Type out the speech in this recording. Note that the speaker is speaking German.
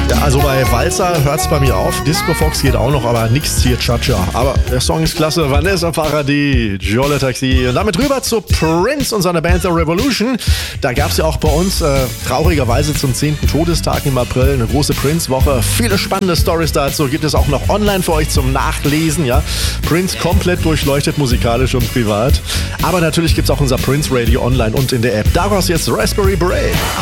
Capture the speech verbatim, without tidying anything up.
Ja, also bei Walzer hört es bei mir auf. Disco Fox geht auch noch, aber nix hier Cha-Cha. Aber der Song ist klasse. Vanessa Paradis, Jolie Taxi. Und damit rüber zu Prince und seiner Band The Revolution. Da gab es ja auch bei uns äh, traurigerweise zum zehnten Todestag im April eine große Prince-Woche. Viele spannende Stories dazu gibt es auch noch online für euch zum Nachlesen. Ja, Prince komplett durchleuchtet musikalisch und privat. Aber natürlich gibt es auch unser Prince Radio online und in der App. Daraus jetzt Raspberry Beret.